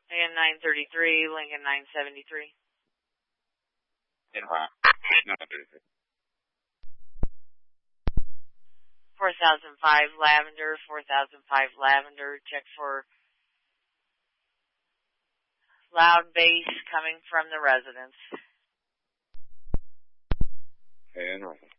Lincoln 933, Lincoln 973. En route. 933. 4005 Lavender, 4005 Lavender. Check for loud bass coming from the residence. En route.